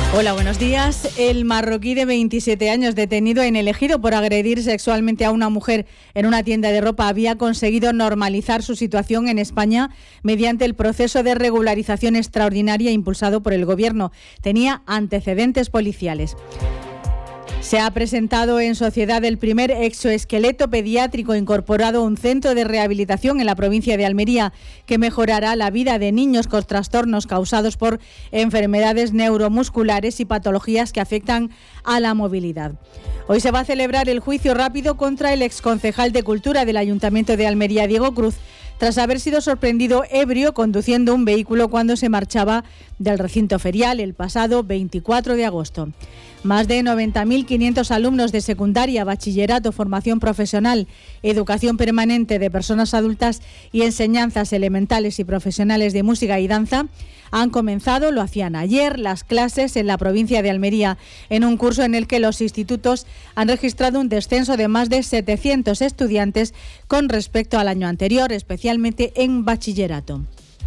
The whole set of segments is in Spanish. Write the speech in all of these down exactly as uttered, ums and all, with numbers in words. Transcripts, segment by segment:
Hola, buenos días. El marroquí de veintisiete años detenido en El Ejido por agredir sexualmente a una mujer en una tienda de ropa había conseguido normalizar su situación en España mediante el proceso de regularización extraordinaria impulsado por el Gobierno. Tenía antecedentes policiales. Se ha presentado en sociedad el primer exoesqueleto pediátrico incorporado a un centro de rehabilitación en la provincia de Almería que mejorará la vida de niños con trastornos causados por enfermedades neuromusculares y patologías que afectan a la movilidad. Hoy se va a celebrar el juicio rápido contra el exconcejal de Cultura del Ayuntamiento de Almería, Diego Cruz, tras haber sido sorprendido ebrio conduciendo un vehículo cuando se marchaba del recinto ferial el pasado veinticuatro de agosto. Más de noventa mil quinientos alumnos de secundaria, bachillerato, formación profesional, educación permanente de personas adultas y enseñanzas elementales y profesionales de música y danza han comenzado, lo hacían ayer, las clases en la provincia de Almería, en un curso en el que los institutos han registrado un descenso de más de setecientos estudiantes con respecto al año anterior, especialmente en bachillerato.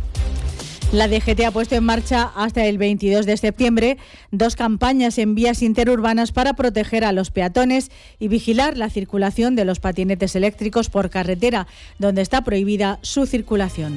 La D G T ha puesto en marcha hasta el veintidós de septiembre dos campañas en vías interurbanas para proteger a los peatones y vigilar la circulación de los patinetes eléctricos por carretera, donde está prohibida su circulación.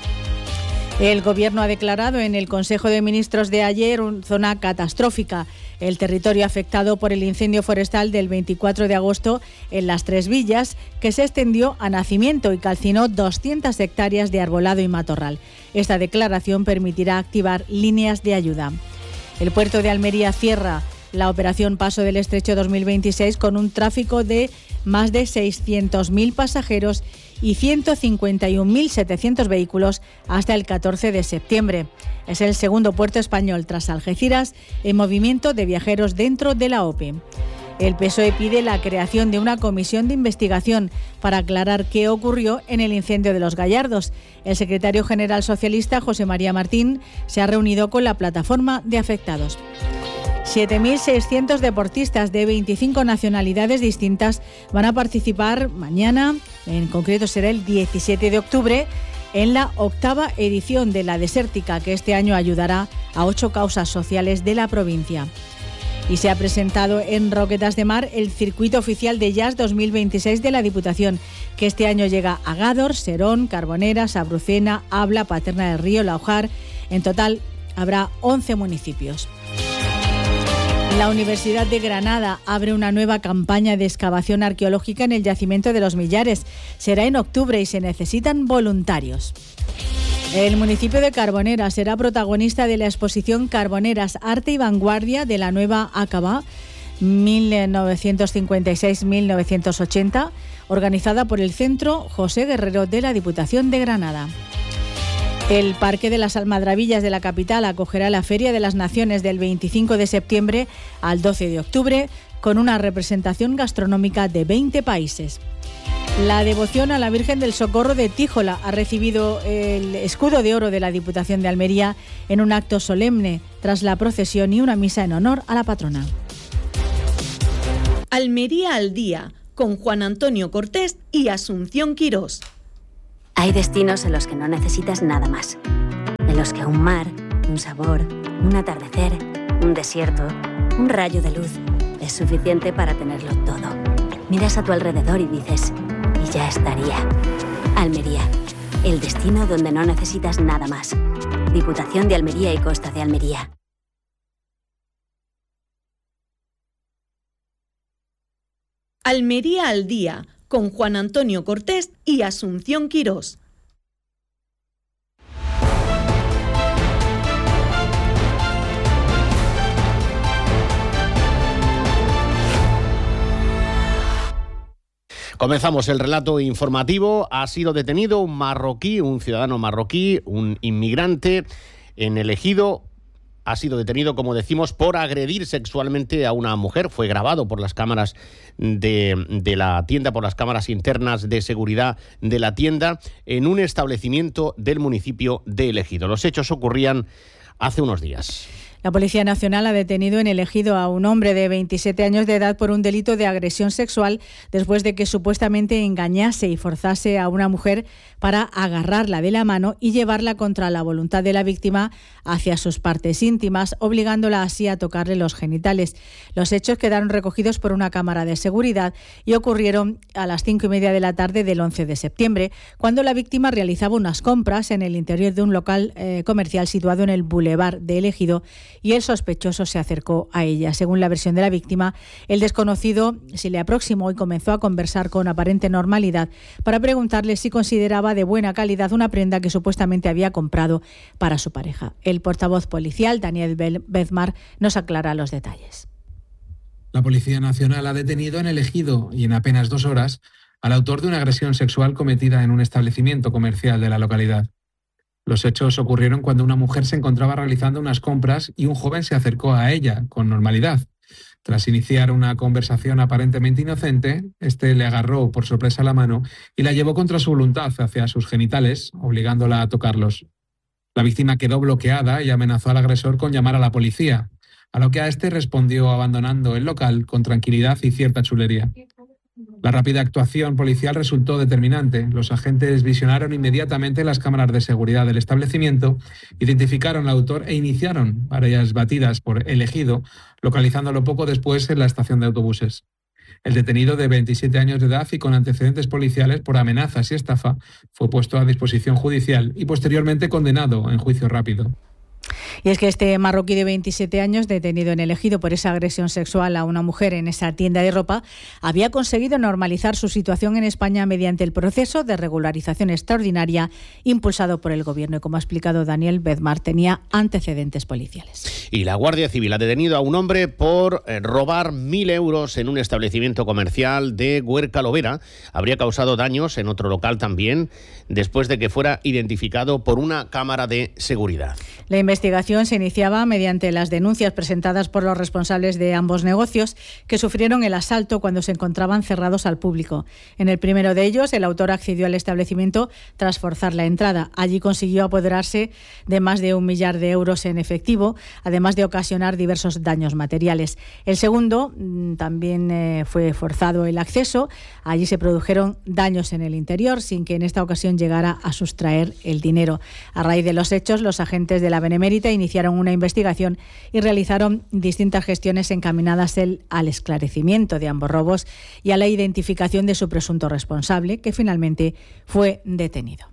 El Gobierno ha declarado en el Consejo de Ministros de ayer una zona catastrófica el territorio afectado por el incendio forestal del veinticuatro de agosto en Las Tres Villas, que se extendió a Nacimiento y calcinó doscientas hectáreas de arbolado y matorral. Esta declaración permitirá activar líneas de ayuda. El puerto de Almería cierra la operación Paso del Estrecho dos mil veintiséis con un tráfico de más de seiscientos mil pasajeros y ciento cincuenta y un mil setecientos vehículos hasta el catorce de septiembre. Es el segundo puerto español tras Algeciras en movimiento de viajeros dentro de la O P E. El P S O E pide la creación de una comisión de investigación para aclarar qué ocurrió en el incendio de Los Gallardos. El secretario general socialista, José María Martín, se ha reunido con la plataforma de afectados. siete mil seiscientos deportistas de veinticinco nacionalidades distintas van a participar mañana, en concreto será el diecisiete de octubre, en la octava edición de la Desértica, que este año ayudará a ocho causas sociales de la provincia. Y se ha presentado en Roquetas de Mar el circuito oficial de jazz dos mil veintiséis de la Diputación, que este año llega a Gádor, Serón, Carboneras, Abrucena, Abla, Paterna del Río, La Ojar. En total habrá once municipios. La Universidad de Granada abre una nueva campaña de excavación arqueológica en el yacimiento de Los Millares. Será en octubre y se necesitan voluntarios. El municipio de Carboneras será protagonista de la exposición Carboneras, Arte y Vanguardia de la Nueva Acabá mil novecientos cincuenta y seis a mil novecientos ochenta, organizada por el Centro José Guerrero de la Diputación de Granada. El Parque de las Almadrabillas de la capital acogerá la Feria de las Naciones del veinticinco de septiembre al doce de octubre con una representación gastronómica de veinte países. La devoción a la Virgen del Socorro de Tíjola ha recibido el escudo de oro de la Diputación de Almería en un acto solemne tras la procesión y una misa en honor a la patrona. Almería al día, con Juan Antonio Cortés y Asunción Quirós. Hay destinos en los que no necesitas nada más. En los que un mar, un sabor, un atardecer, un desierto, un rayo de luz es suficiente para tenerlo todo. Miras a tu alrededor y dices, y ya estaría. Almería, el destino donde no necesitas nada más. Diputación de Almería y Costa de Almería. Almería al día, con Juan Antonio Cortés y Asunción Quirós. Comenzamos el relato informativo. Ha sido detenido un marroquí, un ciudadano marroquí, un inmigrante en El Ejido. Ha sido detenido, como decimos, por agredir sexualmente a una mujer. Fue grabado por las cámaras de, de la tienda, por las cámaras internas de seguridad de la tienda, en un establecimiento del municipio de El Ejido. Los hechos ocurrían hace unos días. La Policía Nacional ha detenido en el Ejido a un hombre de veintisiete años de edad por un delito de agresión sexual después de que supuestamente engañase y forzase a una mujer para agarrarla de la mano y llevarla contra la voluntad de la víctima hacia sus partes íntimas, obligándola así a tocarle los genitales. Los hechos quedaron recogidos por una cámara de seguridad y ocurrieron a las cinco y media de la tarde del once de septiembre, cuando la víctima realizaba unas compras en el interior de un local eh, comercial situado en el Boulevard de El Ejido, y el sospechoso se acercó a ella. Según la versión de la víctima, el desconocido se le aproximó y comenzó a conversar con aparente normalidad para preguntarle si consideraba de buena calidad una prenda que supuestamente había comprado para su pareja. El portavoz policial, Daniel Bedmar, nos aclara los detalles. La Policía Nacional ha detenido en El Ejido y en apenas dos horas al autor de una agresión sexual cometida en un establecimiento comercial de la localidad. Los hechos ocurrieron cuando una mujer se encontraba realizando unas compras y un joven se acercó a ella con normalidad. Tras iniciar una conversación aparentemente inocente, este le agarró por sorpresa la mano y la llevó contra su voluntad hacia sus genitales, obligándola a tocarlos. La víctima quedó bloqueada y amenazó al agresor con llamar a la policía, a lo que a este respondió abandonando el local con tranquilidad y cierta chulería. La rápida actuación policial resultó determinante. Los agentes visionaron inmediatamente las cámaras de seguridad del establecimiento, identificaron al autor e iniciaron varias batidas por El Ejido, localizándolo poco después en la estación de autobuses. El detenido, de veintisiete años de edad y con antecedentes policiales por amenazas y estafa, fue puesto a disposición judicial y posteriormente condenado en juicio rápido. Y es que este marroquí de veintisiete años, detenido en El Ejido por esa agresión sexual a una mujer en esa tienda de ropa, había conseguido normalizar su situación en España mediante el proceso de regularización extraordinaria impulsado por el Gobierno. Y como ha explicado Daniel Bedmar, tenía antecedentes policiales. Y la Guardia Civil ha detenido a un hombre por robar mil euros en un establecimiento comercial de Huerca-Lovera. Habría causado daños en otro local también, después de que fuera identificado por una cámara de seguridad. La investigación se iniciaba mediante las denuncias presentadas por los responsables de ambos negocios, que sufrieron el asalto cuando se encontraban cerrados al público. En el primero de ellos, el autor accedió al establecimiento tras forzar la entrada. Allí consiguió apoderarse de más de un millar de euros en efectivo, además de ocasionar diversos daños materiales. El segundo también eh, fue forzado el acceso. Allí se produjeron daños en el interior, sin que en esta ocasión llegara a sustraer el dinero. A raíz de los hechos, los agentes de la Benemérita iniciaron una investigación y realizaron distintas gestiones encaminadas el, al esclarecimiento de ambos robos y a la identificación de su presunto responsable, que finalmente fue detenido.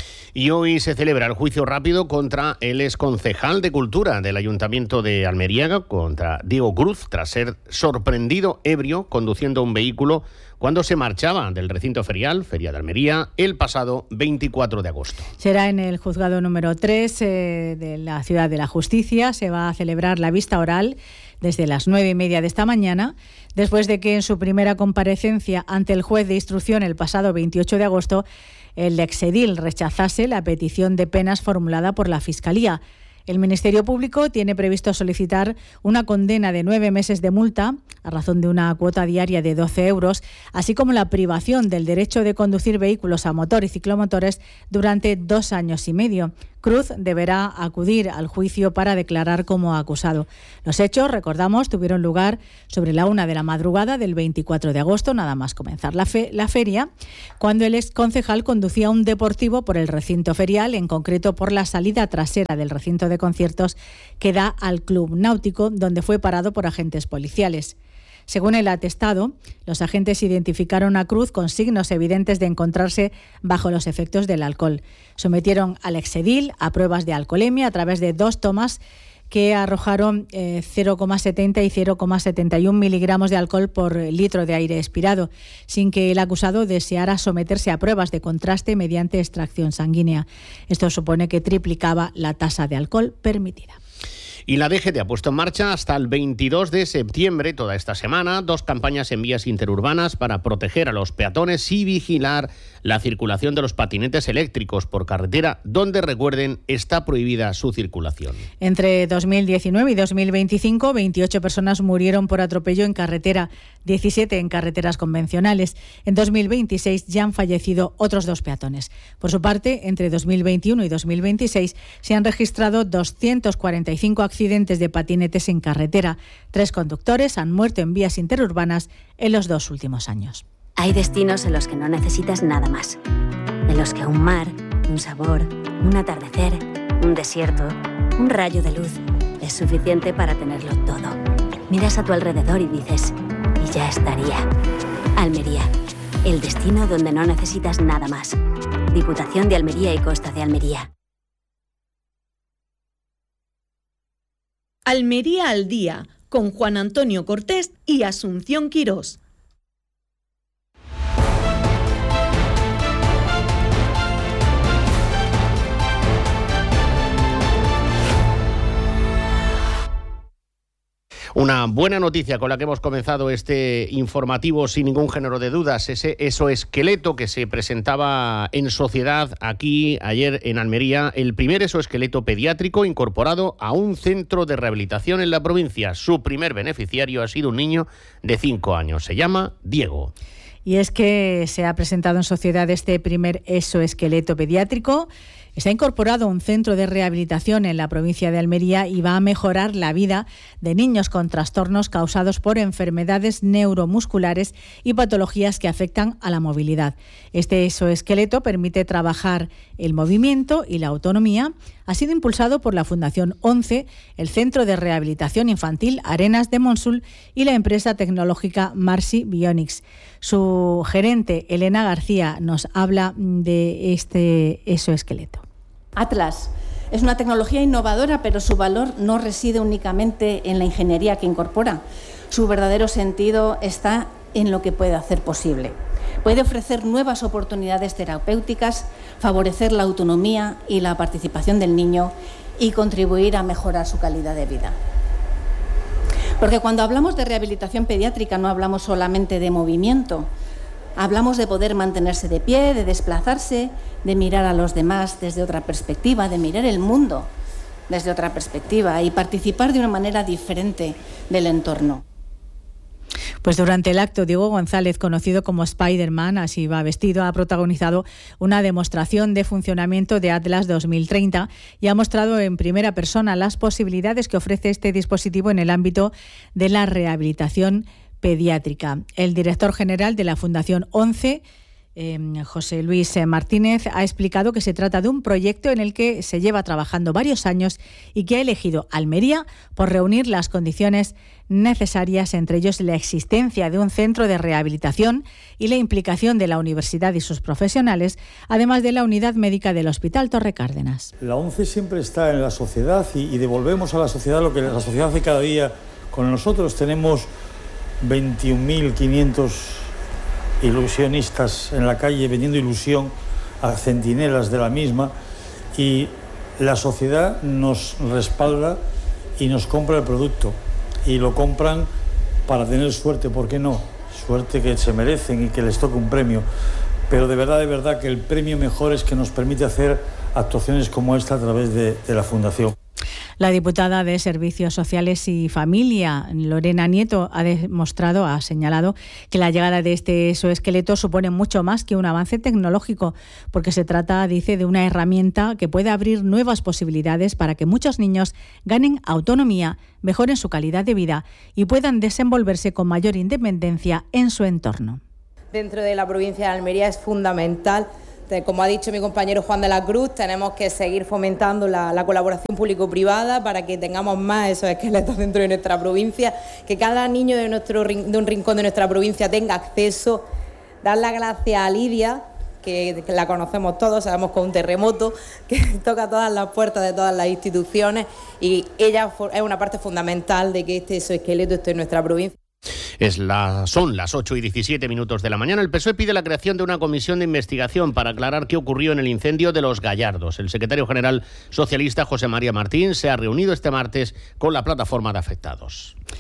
Y hoy se celebra el juicio rápido contra el exconcejal de Cultura del Ayuntamiento de Almería, contra Diego Cruz, tras ser sorprendido ebrio conduciendo un vehículo cuando se marchaba del recinto ferial, Feria de Almería, el pasado veinticuatro de agosto. Será en el juzgado número tres eh, de la Ciudad de la Justicia. Se va a celebrar la vista oral desde las nueve y media de esta mañana, después de que en su primera comparecencia ante el juez de instrucción el pasado veintiocho de agosto, el exedil rechazase la petición de penas formulada por la Fiscalía. El Ministerio Público tiene previsto solicitar una condena de nueve meses de multa a razón de una cuota diaria de doce euros, así como la privación del derecho de conducir vehículos a motor y ciclomotores durante dos años y medio. Cruz deberá acudir al juicio para declarar como acusado. Los hechos, recordamos, tuvieron lugar sobre la una de la madrugada del veinticuatro de agosto, nada más comenzar la, fe- la feria, cuando el exconcejal conducía un deportivo por el recinto ferial, en concreto por la salida trasera del recinto de conciertos que da al Club Náutico, donde fue parado por agentes policiales. Según el atestado, los agentes identificaron a Cruz con signos evidentes de encontrarse bajo los efectos del alcohol. Sometieron al exedil a pruebas de alcoholemia a través de dos tomas que arrojaron eh, cero coma setenta y cero coma setenta y uno miligramos de alcohol por litro de aire expirado, sin que el acusado deseara someterse a pruebas de contraste mediante extracción sanguínea. Esto supone que triplicaba la tasa de alcohol permitida. Y la D G T ha puesto en marcha hasta el veintidós de septiembre, toda esta semana, dos campañas en vías interurbanas para proteger a los peatones y vigilar la circulación de los patinetes eléctricos por carretera, donde, recuerden, está prohibida su circulación. Entre dos mil diecinueve y dos mil veinticinco, veintiocho personas murieron por atropello en carretera, diecisiete en carreteras convencionales. En dos mil veintiséis ya han fallecido otros dos peatones. Por su parte, entre dos mil veintiuno y dos mil veintiséis se han registrado doscientos cuarenta y cinco accidentes accidentes de patinetes en carretera. Tres conductores han muerto en vías interurbanas en los dos últimos años. Hay destinos en los que no necesitas nada más. En los que un mar, un sabor, un atardecer, un desierto, un rayo de luz es suficiente para tenerlo todo. Miras a tu alrededor y dices, y ya estaría. Almería, el destino donde no necesitas nada más. Diputación de Almería y Costa de Almería. Almería al día, con Juan Antonio Cortés y Asunción Quirós. Una buena noticia con la que hemos comenzado este informativo sin ningún género de dudas, ese exoesqueleto que se presentaba en sociedad aquí ayer en Almería, el primer exoesqueleto pediátrico incorporado a un centro de rehabilitación en la provincia. Su primer beneficiario ha sido un niño de cinco años, se llama Diego. Y es que se ha presentado en sociedad este primer exoesqueleto pediátrico. Se ha incorporado a un centro de rehabilitación en la provincia de Almería y va a mejorar la vida de niños con trastornos causados por enfermedades neuromusculares y patologías que afectan a la movilidad. Este exoesqueleto permite trabajar el movimiento y la autonomía. Ha sido impulsado por la Fundación ONCE, el Centro de Rehabilitación Infantil Arenas de Monsul y la empresa tecnológica Marsi Bionics. Su gerente, Elena García, nos habla de este exoesqueleto. Atlas es una tecnología innovadora, pero su valor no reside únicamente en la ingeniería que incorpora. Su verdadero sentido está en lo que puede hacer posible. Puede ofrecer nuevas oportunidades terapéuticas, favorecer la autonomía y la participación del niño y contribuir a mejorar su calidad de vida. Porque cuando hablamos de rehabilitación pediátrica no hablamos solamente de movimiento. Hablamos de poder mantenerse de pie, de desplazarse, de mirar a los demás desde otra perspectiva, de mirar el mundo desde otra perspectiva y participar de una manera diferente del entorno. Pues durante el acto, Diego González, conocido como Spider-Man, así va vestido, ha protagonizado una demostración de funcionamiento de Atlas dos mil treinta y ha mostrado en primera persona las posibilidades que ofrece este dispositivo en el ámbito de la rehabilitación pediátrica. El director general de la Fundación ONCE, eh, José Luis Martínez, ha explicado que se trata de un proyecto en el que se lleva trabajando varios años y que ha elegido Almería por reunir las condiciones necesarias, entre ellos la existencia de un centro de rehabilitación y la implicación de la universidad y sus profesionales, además de la unidad médica del Hospital Torre Cárdenas. La ONCE siempre está en la sociedad y, y devolvemos a la sociedad lo que la sociedad hace cada día con nosotros. Tenemos veintiún mil quinientos ilusionistas en la calle vendiendo ilusión a centinelas de la misma y la sociedad nos respalda y nos compra el producto y lo compran para tener suerte, ¿por qué no? Suerte que se merecen y que les toque un premio, pero de verdad, de verdad que el premio mejor es que nos permite hacer actuaciones como esta a través de, de la Fundación. La diputada de Servicios Sociales y Familia, Lorena Nieto, ha demostrado, ha señalado que la llegada de este exoesqueleto supone mucho más que un avance tecnológico, porque se trata, dice, de una herramienta que puede abrir nuevas posibilidades para que muchos niños ganen autonomía, mejoren su calidad de vida y puedan desenvolverse con mayor independencia en su entorno. Dentro de la provincia de Almería es fundamental. Como ha dicho mi compañero Juan de la Cruz, tenemos que seguir fomentando la, la colaboración público-privada para que tengamos más esos esqueletos dentro de nuestra provincia, que cada niño de, nuestro, de un rincón de nuestra provincia tenga acceso. Dar las gracias a Lidia, que, que la conocemos todos, sabemos que es un terremoto, que toca todas las puertas de todas las instituciones y ella es una parte fundamental de que este exoesqueleto esté en nuestra provincia. Es la, son las ocho y diecisiete minutos de la mañana. El P S O E pide la creación de una comisión de investigación para aclarar qué ocurrió en el incendio de Los Gallardos. El secretario general socialista José María Martín se ha reunido este martes con la plataforma de afectados.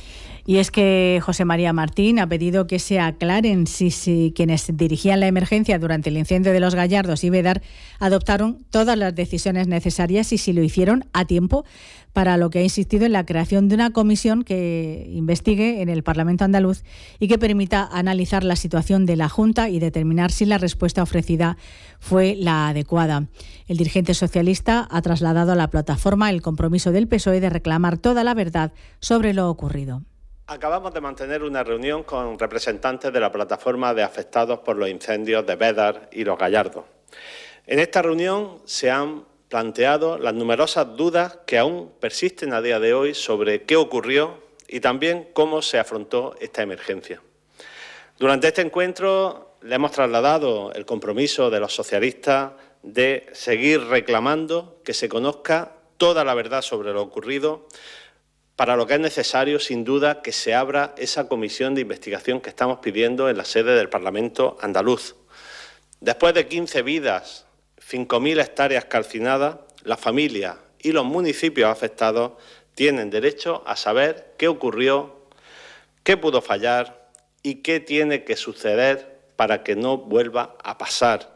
Y es que José María Martín ha pedido que se aclaren si, si quienes dirigían la emergencia durante el incendio de Los Gallardos y Vedar adoptaron todas las decisiones necesarias y si lo hicieron a tiempo, para lo que ha insistido en la creación de una comisión que investigue en el Parlamento andaluz y que permita analizar la situación de la Junta y determinar si la respuesta ofrecida fue la adecuada. El dirigente socialista ha trasladado a la plataforma el compromiso del P S O E de reclamar toda la verdad sobre lo ocurrido. Acabamos de mantener una reunión con representantes de la plataforma de afectados por los incendios de Vedar y Los Gallardos. En esta reunión se han planteado las numerosas dudas que aún persisten a día de hoy sobre qué ocurrió y también cómo se afrontó esta emergencia. Durante este encuentro le hemos trasladado el compromiso de los socialistas de seguir reclamando que se conozca toda la verdad sobre lo ocurrido, para lo que es necesario, sin duda, que se abra esa comisión de investigación que estamos pidiendo en la sede del Parlamento andaluz. Después de quince vidas, cinco mil hectáreas calcinadas, las familias y los municipios afectados tienen derecho a saber qué ocurrió, qué pudo fallar y qué tiene que suceder para que no vuelva a pasar.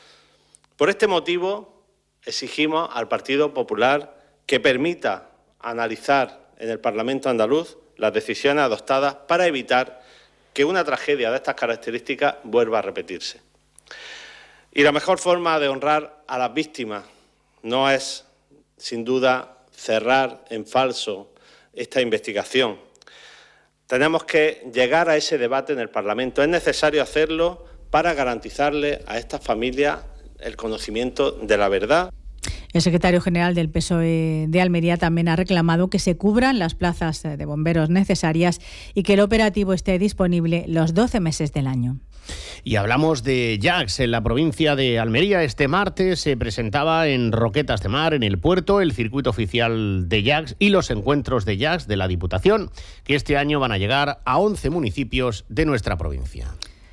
Por este motivo, exigimos al Partido Popular que permita analizar en el Parlamento andaluz las decisiones adoptadas para evitar que una tragedia de estas características vuelva a repetirse. Y la mejor forma de honrar a las víctimas no es, sin duda, cerrar en falso esta investigación. Tenemos que llegar a ese debate en el Parlamento. Es necesario hacerlo para garantizarle a estas familias el conocimiento de la verdad. El secretario general del P S O E de Almería también ha reclamado que se cubran las plazas de bomberos necesarias y que el operativo esté disponible los doce meses del año. Y hablamos de jazz. En la provincia de Almería este martes se presentaba en Roquetas de Mar, en el puerto, el circuito oficial de jazz y los encuentros de jazz de la Diputación, que este año van a llegar a once municipios de nuestra provincia.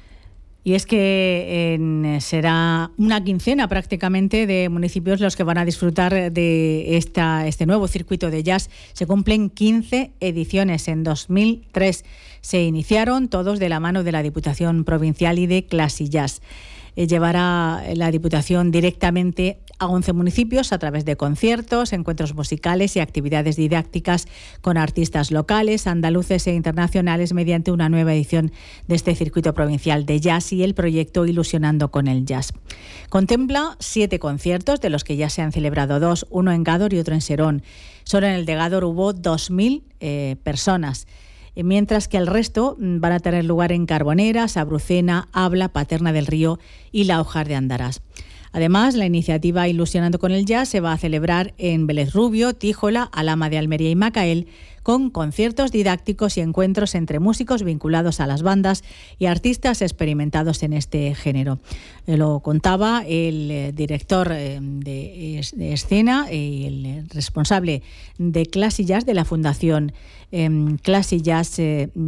Y es que eh, será una quincena prácticamente de municipios los que van a disfrutar de esta, este nuevo circuito de jazz. Se cumplen quince ediciones. En dos mil tres se iniciaron, todos de la mano de la Diputación Provincial y de Clasillás. Eh, llevará la Diputación directamente a once municipios a través de conciertos, encuentros musicales y actividades didácticas con artistas locales, andaluces e internacionales mediante una nueva edición de este circuito provincial de jazz y el proyecto Ilusionando con el Jazz. Contempla siete conciertos, de los que ya se han celebrado dos, uno en Gádor y otro en Serón. Solo en el de Gádor hubo dos mil eh, personas. Mientras que el resto van a tener lugar en Carboneras, Abrucena, Abla, Paterna del Río y La Hojar de Andarás. Además, la iniciativa Ilusionando con el Jazz se va a celebrar en Vélez Rubio, Tíjola, Alhama de Almería y Macael, con conciertos didácticos y encuentros entre músicos vinculados a las bandas y artistas experimentados en este género. Lo contaba el director de escena y el responsable de Clasillás de la Fundación Clasillás,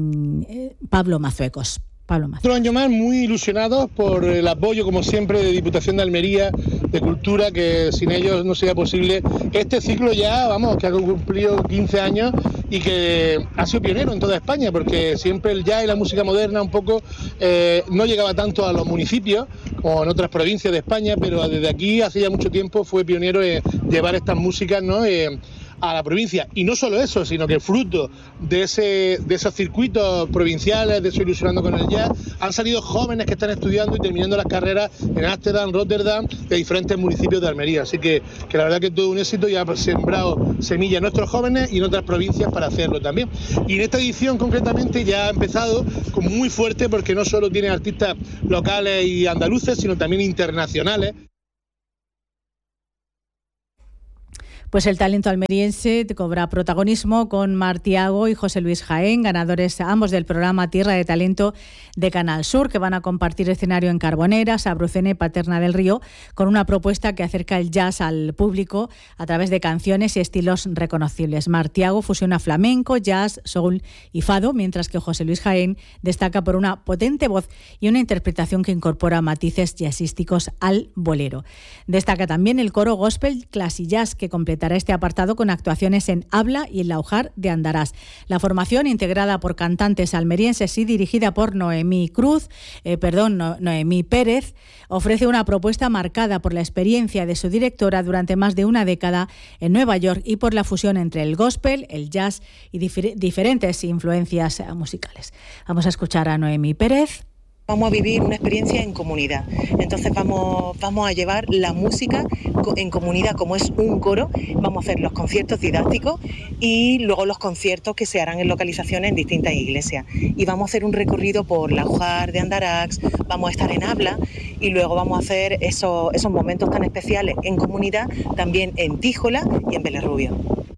Pablo Mazuecos. Otro año más, muy ilusionados por el apoyo, como siempre, de Diputación de Almería, de Cultura, que sin ellos no sería posible este ciclo ya, vamos, que ha cumplido quince años y que ha sido pionero en toda España, porque siempre el jazz y la música moderna un poco eh, no llegaba tanto a los municipios como en otras provincias de España, pero desde aquí hace ya mucho tiempo fue pionero en llevar estas músicas, ¿no? Eh, a la provincia. Y no solo eso, sino que fruto de ese de esos circuitos provinciales, de eso Ilusionando con el Jazz, han salido jóvenes que están estudiando y terminando las carreras en Ámsterdam, Rotterdam, de diferentes municipios de Almería. Así que, que la verdad que es todo un éxito y ha sembrado semillas en nuestros jóvenes y en otras provincias para hacerlo también. Y en esta edición concretamente ya ha empezado con muy fuerte, porque no solo tiene artistas locales y andaluces, sino también internacionales. Pues el talento almeriense cobra protagonismo con Mar Tiago y José Luis Jaén, ganadores ambos del programa Tierra de Talento de Canal Sur, que van a compartir escenario en Carboneras, Abrucena y Paterna del Río, con una propuesta que acerca el jazz al público a través de canciones y estilos reconocibles. Mar Tiago fusiona flamenco, jazz, soul y fado, mientras que José Luis Jaén destaca por una potente voz y una interpretación que incorpora matices jazzísticos al bolero. Destaca también el coro gospel Clasillás, que completa completará este apartado con actuaciones en Habla y en Laujar de Andarás. La formación, integrada por cantantes almerienses y dirigida por Noemí Cruz, eh, perdón, no, Noemí Pérez, ofrece una propuesta marcada por la experiencia de su directora durante más de una década en Nueva York y por la fusión entre el gospel, el jazz y difer- diferentes influencias musicales. Vamos a escuchar a Noemí Pérez. Vamos a vivir una experiencia en comunidad. Entonces vamos, vamos a llevar la música en comunidad, como es un coro. Vamos a hacer los conciertos didácticos y luego los conciertos que se harán en localizaciones en distintas iglesias. Y vamos a hacer un recorrido por Laujar de Andarax, vamos a estar en Habla y luego vamos a hacer esos, esos momentos tan especiales en comunidad también en Tíjola y en Belerrubio.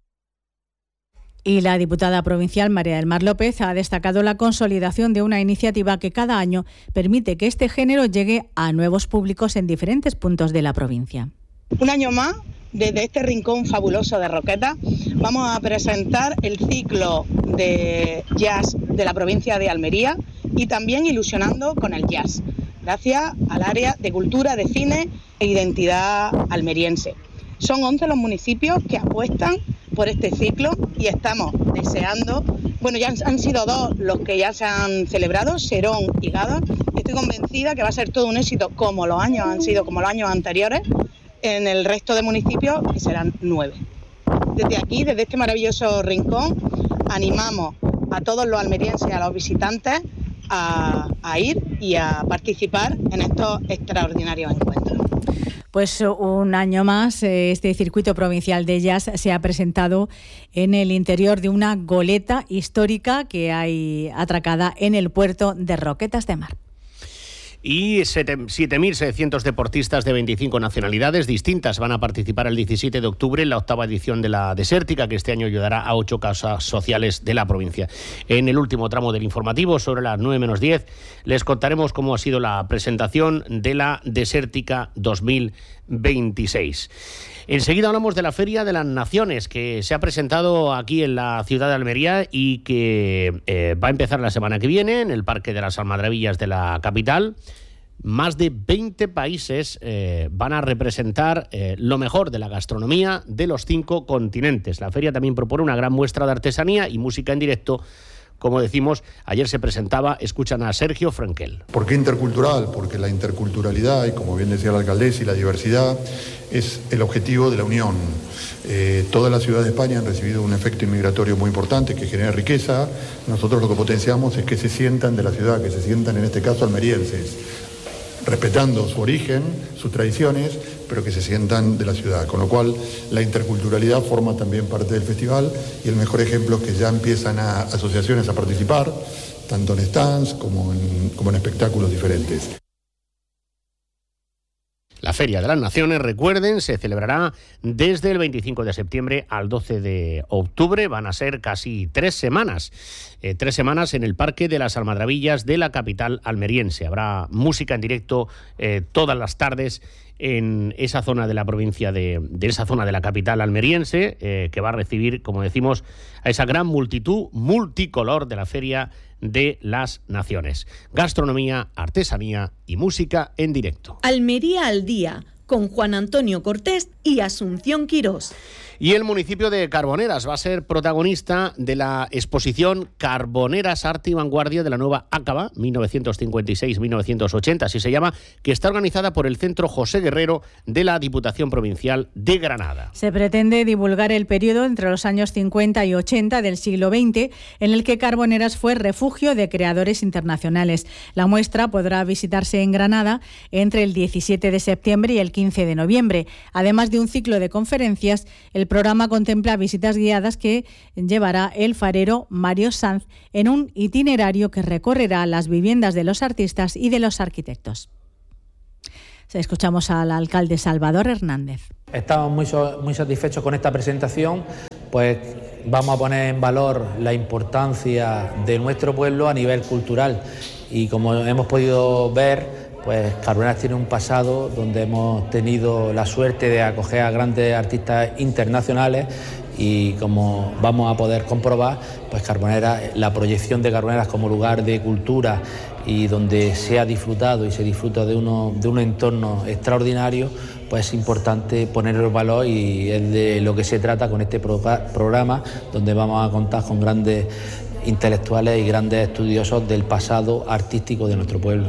Y la diputada provincial María del Mar López ha destacado la consolidación de una iniciativa que cada año permite que este género llegue a nuevos públicos en diferentes puntos de la provincia. Un año más, desde este rincón fabuloso de Roquetas, vamos a presentar el ciclo de jazz de la provincia de Almería y también ilusionando con el jazz, gracias al área de cultura, de cine e identidad almeriense. Son once los municipios que apuestan por este ciclo y estamos deseando, bueno, ya han, han sido dos los que ya se han celebrado, Serón y Gada. Estoy convencida que va a ser todo un éxito como los años han sido, como los años anteriores, en el resto de municipios, que serán nueve. Desde aquí, desde este maravilloso rincón, animamos a todos los almerienses y a los visitantes a, a ir y a participar en estos extraordinarios encuentros. Pues un año más, este circuito provincial de jazz se ha presentado en el interior de una goleta histórica que hay atracada en el puerto de Roquetas de Mar. Y siete mil seiscientos deportistas de veinticinco nacionalidades distintas van a participar el diecisiete de octubre en la octava edición de la Desértica, que este año ayudará a ocho causas sociales de la provincia. En el último tramo del informativo, sobre las nueve menos diez, les contaremos cómo ha sido la presentación de la Desértica dos mil veintiséis. Enseguida hablamos de la Feria de las Naciones, que se ha presentado aquí en la ciudad de Almería y que eh, va a empezar la semana que viene en el Parque de las Almadrabillas de la capital. Más de veinte países eh, van a representar eh, lo mejor de la gastronomía de los cinco continentes. La feria también propone una gran muestra de artesanía y música en directo. Como decimos, ayer se presentaba, escuchan a Sergio Frankel. ¿Por qué intercultural? Porque la interculturalidad, y como bien decía la alcaldesa, y la diversidad es el objetivo de la unión. Eh, todas las ciudades de España han recibido un efecto inmigratorio muy importante que genera riqueza. Nosotros lo que potenciamos es que se sientan de la ciudad, que se sientan en este caso almerienses, respetando su origen, sus tradiciones, pero que se sientan de la ciudad. Con lo cual, la interculturalidad forma también parte del festival y el mejor ejemplo es que ya empiezan a asociaciones a participar, tanto en stands como en, como en espectáculos diferentes. La Feria de las Naciones, recuerden, se celebrará desde el veinticinco de septiembre al doce de octubre. Van a ser casi tres semanas, eh, tres semanas en el Parque de las Almadrabillas de la capital almeriense. Habrá música en directo eh, todas las tardes en esa zona de la provincia de, de esa zona de la capital almeriense, eh, que va a recibir, como decimos, a esa gran multitud multicolor de la Feria de las Naciones. Gastronomía, artesanía y música en directo. Almería al día, con Juan Antonio Cortés y Asunción Quirós. Y el municipio de Carboneras va a ser protagonista de la exposición Carboneras, Arte y Vanguardia de la Nueva Acaba, mil novecientos cincuenta y seis a mil novecientos ochenta, así se llama, que está organizada por el Centro José Guerrero de la Diputación Provincial de Granada. Se pretende divulgar el periodo entre los años cincuenta y ochenta del siglo veinte, en el que Carboneras fue refugio de creadores internacionales. La muestra podrá visitarse en Granada entre el diecisiete de septiembre y el quince de noviembre. Además de un ciclo de conferencias, el programa contempla visitas guiadas que llevará el farero Mario Sanz en un itinerario que recorrerá las viviendas de los artistas y de los arquitectos. Escuchamos al alcalde Salvador Hernández. Estamos muy, muy satisfechos con esta presentación, pues vamos a poner en valor la importancia de nuestro pueblo a nivel cultural y como hemos podido ver, pues Carboneras tiene un pasado donde hemos tenido la suerte de acoger a grandes artistas internacionales y como vamos a poder comprobar, pues Carbonera, la proyección de Carboneras como lugar de cultura y donde se ha disfrutado y se disfruta de, uno, de un entorno extraordinario, pues es importante poner el valor y es de lo que se trata con este pro- programa, donde vamos a contar con grandes intelectuales y grandes estudiosos del pasado artístico de nuestro pueblo.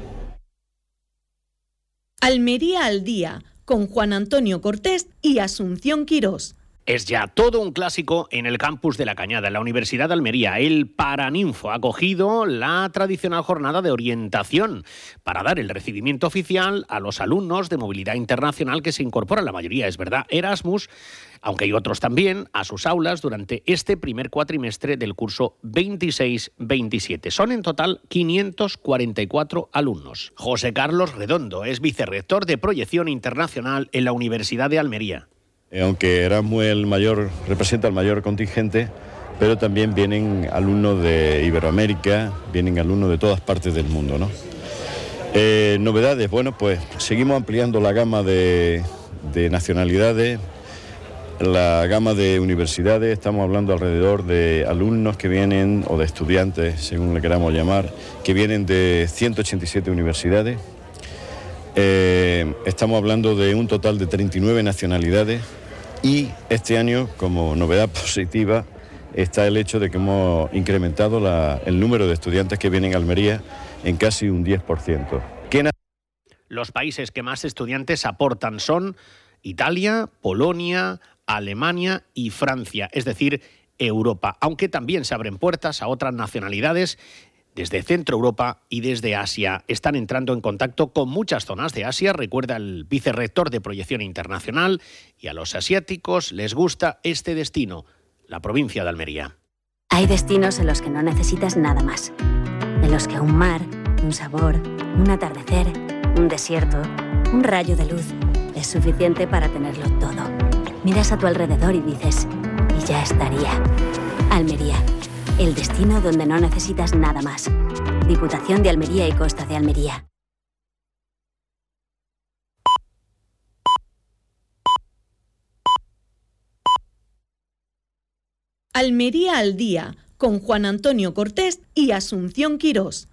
Almería al día, con Juan Antonio Cortés y Asunción Quirós. Es ya todo un clásico en el campus de La Cañada, en la Universidad de Almería. El Paraninfo ha acogido la tradicional jornada de orientación para dar el recibimiento oficial a los alumnos de movilidad internacional que se incorporan, la mayoría, es verdad, Erasmus, aunque hay otros también, a sus aulas durante este primer cuatrimestre del curso veintiséis veintisiete. Son en total quinientos cuarenta y cuatro alumnos. José Carlos Redondo es vicerrector de Proyección Internacional en la Universidad de Almería. Aunque Erasmus el mayor, representa el mayor contingente, pero también vienen alumnos de Iberoamérica, vienen alumnos de todas partes del mundo, ¿no? Eh, novedades, bueno, pues seguimos ampliando la gama de, de nacionalidades, la gama de universidades. Estamos hablando alrededor de alumnos que vienen, o de estudiantes, según le queramos llamar, que vienen de ciento ochenta y siete universidades. Eh, estamos hablando de un total de treinta y nueve nacionalidades. Y este año, como novedad positiva, está el hecho de que hemos incrementado la, el número de estudiantes que vienen a Almería en casi un diez por ciento. ¿Qué na- Los países que más estudiantes aportan son Italia, Polonia, Alemania y Francia, es decir, Europa, aunque también se abren puertas a otras nacionalidades desde Centro Europa y desde Asia. Están entrando en contacto con muchas zonas de Asia, recuerda el vicerrector de Proyección Internacional, y a los asiáticos les gusta este destino, la provincia de Almería. Hay destinos en los que no necesitas nada más, en los que un mar, un sabor, un atardecer, un desierto, un rayo de luz es suficiente para tenerlo todo. Miras a tu alrededor y dices, y ya estaría. Almería. El destino donde no necesitas nada más. Diputación de Almería y Costa de Almería. Almería al día, con Juan Antonio Cortés y Asunción Quirós.